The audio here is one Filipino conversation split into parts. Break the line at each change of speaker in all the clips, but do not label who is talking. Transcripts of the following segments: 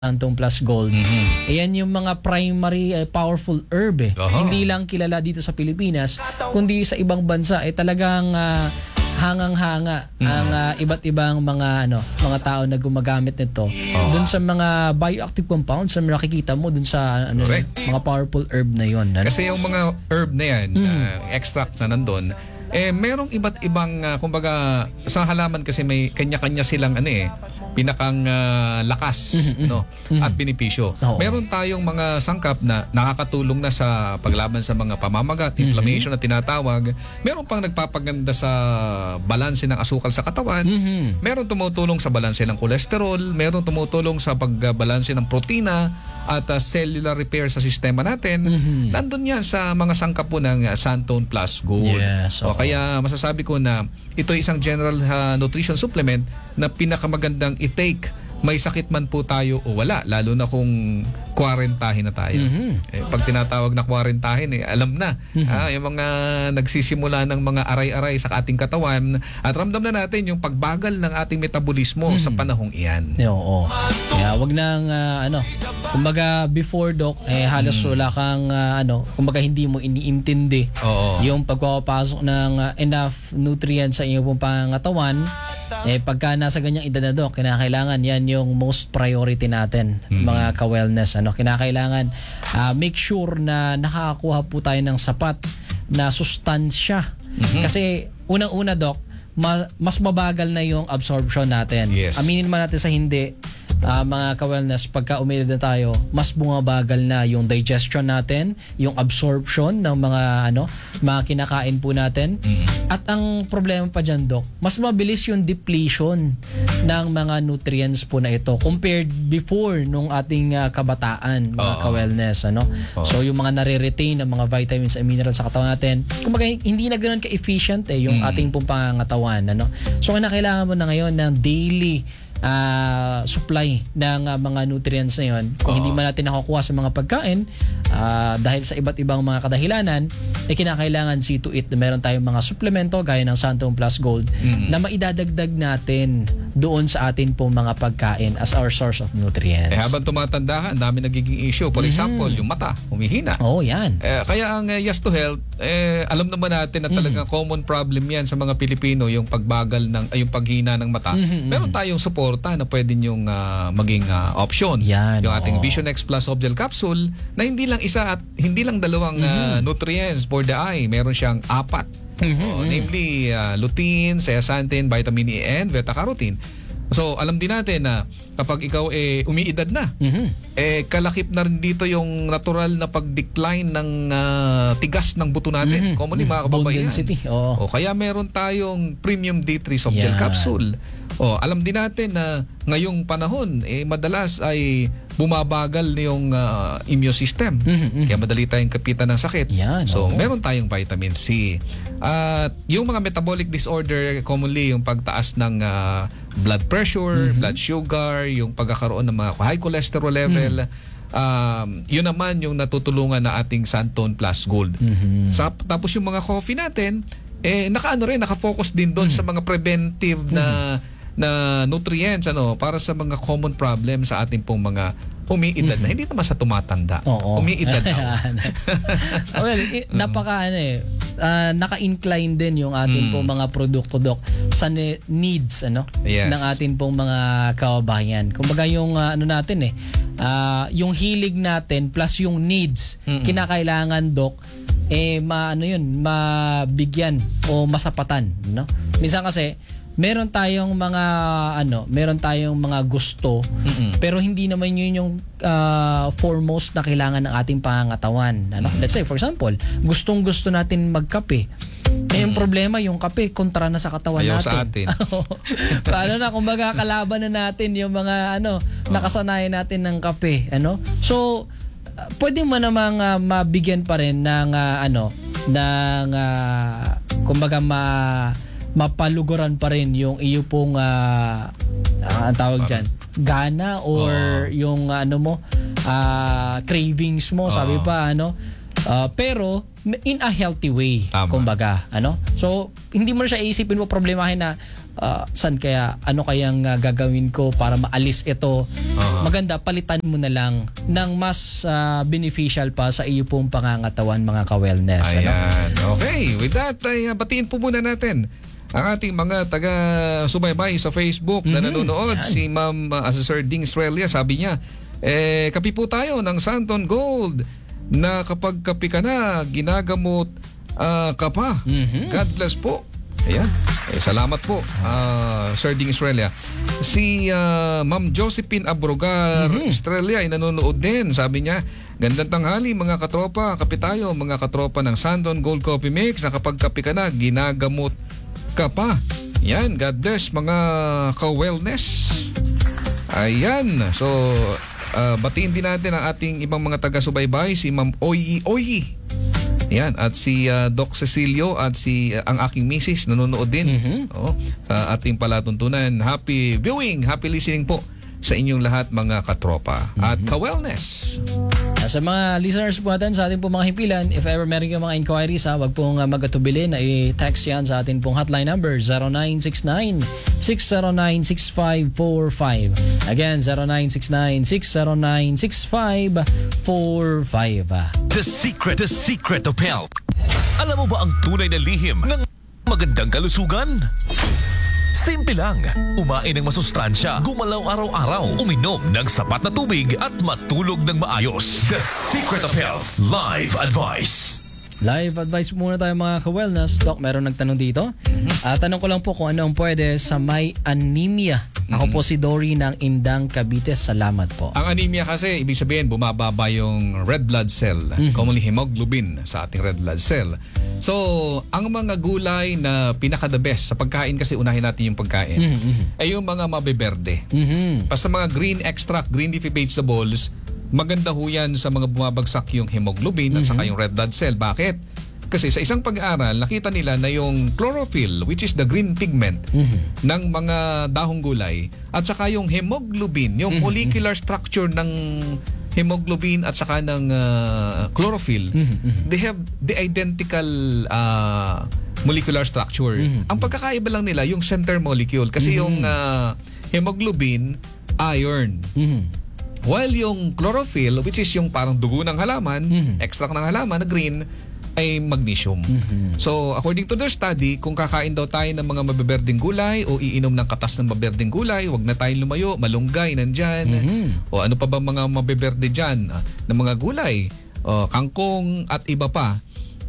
Antong Plus Gold. Ayan yung mga primary powerful herb Hindi lang kilala dito sa Pilipinas, kundi sa ibang bansa talagang hangang-hanga ang iba't ibang mga tao na gumagamit nito. Doon sa mga bioactive compounds na makikita mo doon sa mga powerful herb na yon.
Kasi yung mga herb na yan, extract na nandun, merong iba't ibang kumbaga sa halaman kasi may kanya-kanya silang pinakang lakas at benepisyo. Meron tayong mga sangkap na nakakatulong na sa paglaban sa mga pamamagat, inflammation na tinatawag. Meron pang nagpapaganda sa balanse ng asukal sa katawan. Meron tumutulong sa balanse ng kolesterol, meron tumutulong sa pagbalanse ng protina at cellular repair sa sistema natin. Nandun yan sa mga sangkap po ng Santone Plus Gold.
Yes,
kaya masasabi ko na ito isang general nutrition supplement na pinakamagandang i-take may sakit man po tayo o wala, lalo na kung kwarentahin na tayo. Pag tinatawag na kwarentahin, alam na. Yung mga nagsisimula ng mga aray-aray sa ating katawan at ramdam na natin yung pagbagal ng ating metabolismo sa panahong iyan.
Oo. Kaya wag nang kumbaga before doc halos wala kang kumbaga hindi mo iniintindi yung pagpapasok ng enough nutrients sa iyong pangangatawan. Pagka nasa ganyang edad na doc, kinakailangan yan yung most priority natin, mga ka-wellness. Kinakailangan make sure na nakakakuha po tayo ng sapat na sustansya. Kasi unang-una doc, mas mabagal na yung absorption natin.
Yes.
Aminin man natin sa hindi, mga ka-wellness, pagka umilid na tayo, mas bumabagal na yung digestion natin, yung absorption ng mga kinakain po natin. At ang problema pa dyan, Doc, mas mabilis yung depletion ng mga nutrients po na ito compared before nung ating kabataan, mga ka-wellness. So yung mga nare-retain ng mga vitamins and minerals sa katawan natin, kumbaga hindi na ganoon ka-efficient yung ating pong pangangatawan. So kailangan mo na ngayon ng daily supply ng mga nutrients na yun. Kung hindi man natin nakukuha sa mga pagkain dahil sa iba't ibang mga kadahilanan, kinakailangan see to it na meron tayong mga suplemento gaya ng Santone Plus Gold na maidadagdag natin doon sa atin pong mga pagkain as our source of nutrients.
Habang tumatanda ka, ang dami nagiging issue. For example, yung mata, humihina.
Yan.
Kaya ang Yes to Health, alam naman natin na talagang common problem yan sa mga Pilipino, yung pagbagal yung paghina ng mata. Meron tayong support na pwede nyong maging option.
Yan,
yung ating Vision X Plus Soft Gel Capsule na hindi lang isa at hindi lang dalawang nutrients for the eye. Meron siyang 4. Namely, lutein, zeaxanthin, vitamin E, and beta-carotene. So, alam din natin na kapag ikaw umiidad na, kalakip na rin dito yung natural na pag-decline ng tigas ng buto natin. Commonly, mga kababayan.
Bone density.
Kaya meron tayong Premium D3 Soft Gel Capsule. Alam din natin na ngayong panahon, madalas ay bumabagal yung immune system. Kaya madali tayong kapitan ng sakit. Meron tayong vitamin C. At yung mga metabolic disorder, commonly yung pagtaas ng blood pressure, blood sugar, yung pagkakaroon ng mga high cholesterol level, yun naman yung natutulungan na ating Santone Plus Gold. Tapos yung mga coffee natin, naka-focus din doon sa mga preventive na nutrients para sa mga common problem sa ating pong mga umiidad na hindi naman sa tumatanda. Umiidad na. Naka-incline din yung ating pong mga produkto, Doc, sa needs ng ating pong mga kababayan. Kumbaga yung natin yung hilig natin plus yung needs, kinakailangan, Doc, mabigyan o masapatan, Minsan kasi meron tayong mga gusto, pero hindi naman yun yung foremost na kailangan ng ating pangangatawan. Let's say, for example, gustong-gusto natin magkape. Yung problema, yung kape, kontra na sa katawan ayaw
natin.
Sa atin.
Paano na, kumbaga, kalaban na natin yung mga nakasanayan natin ng kape. So, pwede mo namang mabigyan pa rin ng kumbaga mapaluguran pa rin yung iyo pong ang tawag dyan, gana or yung cravings mo, sabi pa pero in a healthy way.
Tama.
Kumbaga, So, hindi mo na siya iisipin mo problemahin na saan kaya, ano kayang gagawin ko para maalis ito. Maganda, palitan mo na lang ng mas beneficial pa sa iyo pong pangangatawan, mga ka-wellness.
Ayan. Okay, with that, ay batiin po muna natin ang ating mga taga-subaybay sa Facebook na nanonood. Si Ma'am Sir Ding Estrella, sabi niya, kapi po tayo ng Santon Gold na kapag kapi ka na, ginagamot ka pa. God bless po. Ayan. Salamat po, Sir Ding Estrella. Si Ma'am Josephine Abrogar Estrella ay nanonood din. Sabi niya, gandang tanghali mga katropa, kapi tayo mga katropa ng Santon Gold Coffee Mix na kapag kapi ka na, ginagamot ka pa. Yan, God bless mga ka-wellness. Ayan. So, batiin din natin ang ating ibang mga taga-subaybay, si Ma'am Oyi. Yan, at si Doc Cecilio at si ang aking misis nanonood din sa ating palatuntunan. Happy viewing, happy listening po sa inyong lahat mga katropa at ka-wellness.
Sa mga listeners po natin, sa ating pong mga himpilan, if ever meron kayong mga inquiries, wag pong mag-atubili na i-text yan sa ating pong hotline number 0969-609-6545. Again, 0969-609-6545.
The secret of health. Alam mo ba ang tunay na lihim ng magandang kalusugan? Simple lang. Umain ng masustansya, gumalaw araw-araw, uminom ng sapat na tubig at matulog ng maayos. The Secret of Health Live Advice.
Live advice muna tayo mga ka-wellness. Doc, meron nagtanong dito. Tanong ko lang po kung ano ang pwede sa may anemia. Ako po si Dory ng Indang, Cavite. Salamat po.
Ang anemia kasi, ibig sabihin, bumababa yung red blood cell, commonly hemoglobin sa ating red blood cell. So, ang mga gulay na pinaka-the best sa pagkain, kasi unahin natin yung pagkain, ay yung mga mabeberde. Basta mga green extract, green leafy vegetables, maganda ho yan sa mga bumabagsak yung hemoglobin at saka yung red blood cell. Bakit? Kasi sa isang pag-aaral, nakita nila na yung chlorophyll, which is the green pigment ng mga dahong gulay, at saka yung hemoglobin, yung molecular structure ng hemoglobin at saka ng chlorophyll, they have the identical molecular structure. Ang pagkakaiba lang nila, yung center molecule. Kasi yung hemoglobin, iron. While yung chlorophyll, which is yung parang dugo ng halaman, extract ng halaman na green, ay magnesium. So, according to their study, kung kakain daw tayo ng mga mabeberdeng gulay o iinom ng katas ng mabeberdeng gulay, wag na tayong lumayo, malunggay nandyan. O ano pa ba mga mabeberde dyan ng mga gulay? Kangkong at iba pa.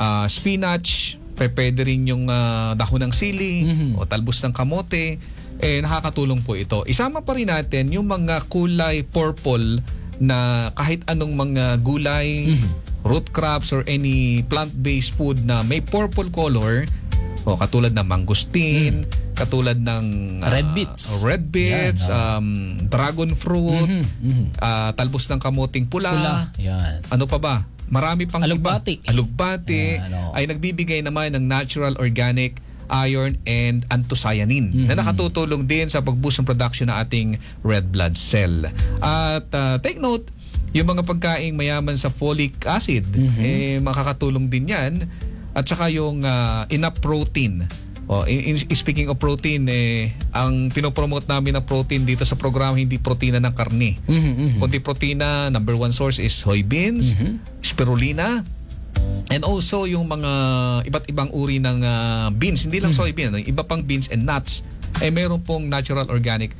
Spinach, pwede rin yung dahon ng sili o talbos ng kamote. Nakakatulong po ito. Isama pa rin natin yung mga kulay purple na kahit anong mga gulay, root crops or any plant-based food na may purple color, katulad ng mangosteen, katulad ng red beets, dragon fruit, talbos ng kamuting pula.
Yan.
Ano pa ba? Marami pang
alugbati.
Iba. Alugbati ay nagbibigay naman ng natural organic iron and anthocyanin na nakatutulong din sa pag-boost ng production ng ating red blood cell. At take note, yung mga pagkaing mayaman sa folic acid, makakatulong din yan. At saka yung enough protein. Speaking of protein, ang pinopromote namin na protein dito sa programa, hindi protina ng karne. Kundi protina, number one source is soybeans, spirulina, and also yung mga iba't ibang uri ng beans. Hindi lang soybean, iba pang beans and nuts, mayroon pong natural organic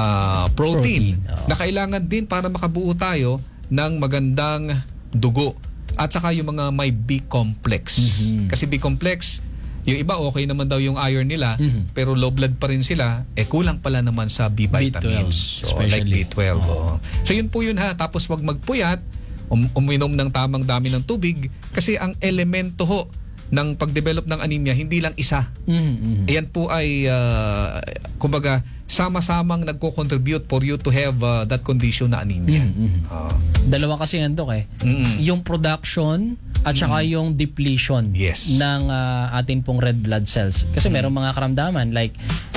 protein na kailangan din para makabuo tayo ng magandang dugo. At saka yung mga may B-complex. Kasi B-complex, yung iba okay naman daw yung iron nila, pero low blood pa rin sila, kulang pala naman sa B vitamins. Like B12. So yun po yun ha. Tapos wag magpuyat, uminom ng tamang dami ng tubig, kasi ang elemento ho ng pagdevelop ng anemia, hindi lang isa. Ayan po ay, kumbaga, sama-samang nagko-contribute for you to have that condition na anemia.
Dalawa kasi yan, Dok, yung production at saka yung depletion ng atin pong red blood cells. Kasi merong mga karamdaman like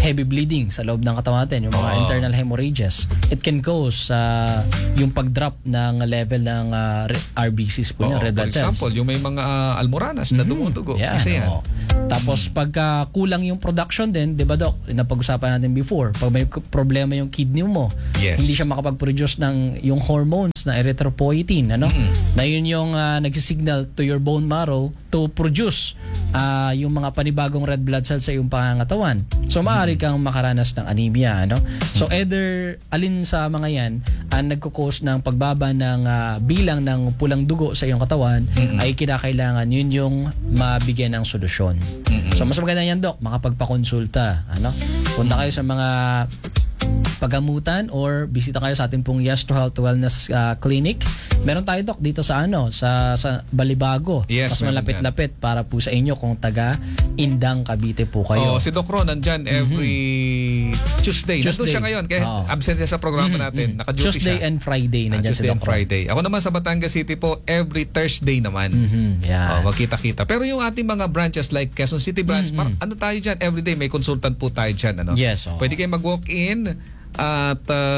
heavy bleeding sa loob ng katawan natin, yung mga internal hemorrhages. It can cause yung pag-drop ng level ng RBCs po, red blood cells.
For example, yung may mga almoranas na dumudugo.
Yeah,
Isa yan.
Tapos pagka kulang yung production din, 'di ba Doc? Napag-usapan natin before, pag may problema yung kidney mo, hindi siya makapag-produce ng yung hormones na erythropoietin, ano? Na yun yung nagsisignal to your bone marrow to produce yung mga panibagong red blood cells sa iyong pangangatawan. So maaari kang makaranas ng anemia, ano? So either alin sa mga yan ang nagko-cause ng pagbaba ng bilang ng pulang dugo sa iyong katawan ay kinakailangan yun yung mabigyan ng solusyon. So mas maganda yan, Doc, makapagpakonsulta, ano? Punta kayo sa mga pagamutan or bisita kayo sa ating pong Yes to Health Wellness Clinic. Meron tayo, Doc, dito sa sa Balibago.
Yes,
mas malapit-lapit para po sa inyo kung taga Indang, Cavite po kayo.
Si Doc Ron nandyan every Tuesday. Nandun siya ngayon kaya absent siya sa programa natin. Naka-duty
Tuesday
siya.
and Friday nandyan
Tuesday
si
and
Doc Ron.
Friday. Ako naman sa Batangas City po every Thursday naman. Magkita-kita. Pero yung ating mga branches like Quezon City branch, ano tayo dyan? Everyday may consultant po tayo dyan. Ano?
Yes.
Pwede kayo mag-walk-in at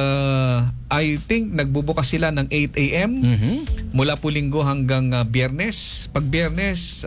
I think nagbubukas sila ng 8 a.m. Mula po Linggo hanggang Biyernes. Pag Biyernes,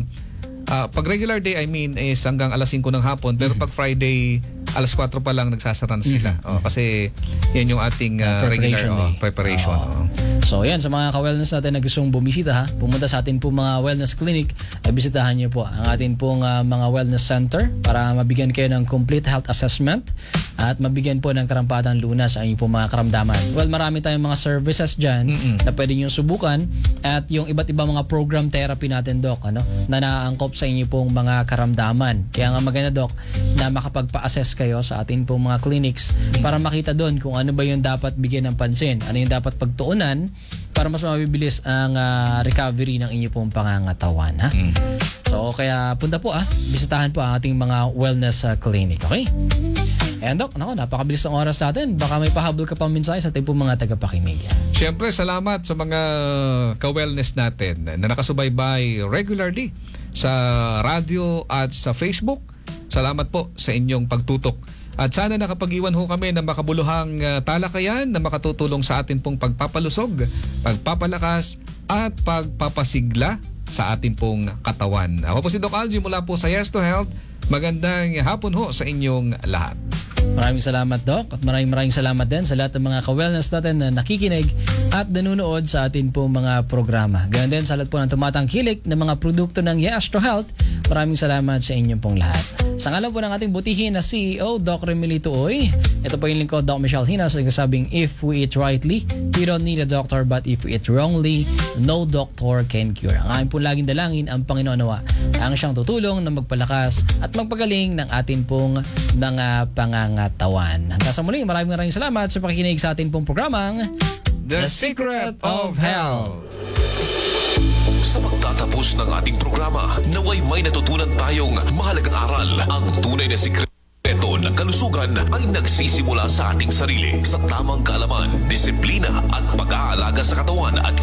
pag regular day I mean is hanggang alas 5 ng hapon, pero pag Friday alas 4 pa lang nagsasara na sila. Kasi yan yung ating regular preparation.
So yan, sa mga ka-wellness natin na gustong bumisita, pumunta sa atin po mga wellness clinic, ay bisitahan niyo po ang atin pong mga wellness center para mabigyan kayo ng complete health assessment at mabigyan po ng karampatang lunas sa inyong po mga karamdaman. Well, marami tayong mga services dyan na pwede nyo subukan at yung iba't ibang mga program therapy natin, Doc, ano, na naaangkop sa inyo pong mga karamdaman. Kaya nga maganda, Doc, na makapagpa-assess kayo sa atin pong mga clinics para makita doon kung ano ba yung dapat bigyan ng pansin, ano yung dapat pagtuunan para mas mabibilis ang recovery ng inyo pong pangangatawan, ha? So kaya punta po bisitahan po ang ating mga wellness clinic, okay? And Doc, napakabilis ng oras natin. Baka may pahabol ka pang mensahe sa ating pong mga tagapakinig.
Siyempre, salamat sa mga ka-wellness natin na nakasubaybay regularly sa radio at sa Facebook. Salamat po sa inyong pagtutok. At sana nakapag-iwan ho kami ng makabuluhang talakayan na makatutulong sa atin pong pagpapalusog, pagpapalakas at pagpapasigla sa atin pong katawan. Ako po si Doc Algie mula po sa Yes to Health. Magandang hapon ho sa inyong lahat.
Maraming salamat, Doc, at maraming salamat din sa lahat ng mga ka-wellness natin na nakikinig at nanonood sa atin po mga programa. Ganyan din sa lahat po ng tumatangkilik ng mga produkto ng Yes to Health. Maraming salamat sa inyong pong lahat. Sa ngalan po ng ating butihin na CEO, Doc Remilito Oy, ito po yung lingkod, Doc Michelle Hinas, nagsasabing, if we eat rightly, we don't need a doctor, but if we eat wrongly, no doctor can cure. Ang aking pong laging dalangin, ang Panginoon nawa, ang siyang tutulong na magpalakas at magpagaling ng atin pong mga pangangatawan. Hanggang sa muli, maraming salamat sa pakikinig sa atin pong programang
The Secret of Health.
Sa pagtatapos ng ating programa, naway may natutunan tayong mahalagang aral. Ang tunay na sikreto ng kalusugan ay nagsisimula sa ating sarili. Sa tamang kaalaman, disiplina at pag-aalaga sa katawan at